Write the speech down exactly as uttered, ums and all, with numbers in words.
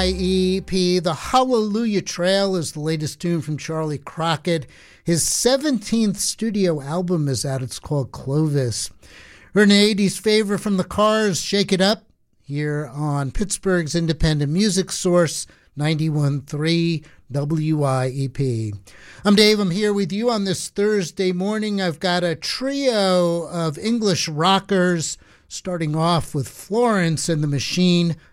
E P. The Hallelujah Trail is the latest tune from Charlie Crockett. His seventeenth studio album is out. It's called Clovis. Her eighties favorite from the Cars, Shake It Up, here on Pittsburgh's independent music source, ninety-one point three W I E P. I'm Dave. I'm here with you on this Thursday morning. I've got a trio of English rockers, starting off with Florence and the Machine,